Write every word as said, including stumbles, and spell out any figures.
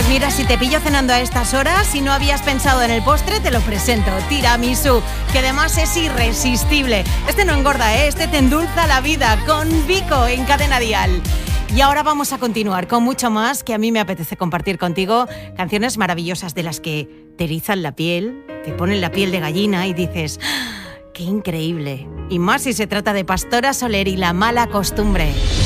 Mira, si te pillo cenando a estas horas y no habías pensado en el postre, te lo presento. Tiramisú, que además es irresistible. Este no engorda, ¿eh? Este te endulza la vida con Vico en Cadena Dial. Y ahora vamos a continuar con mucho más que a mí me apetece compartir contigo. Canciones maravillosas de las que te erizan la piel, te ponen la piel de gallina y dices... ¡Qué increíble! Y más si se trata de Pastora Soler y La mala costumbre.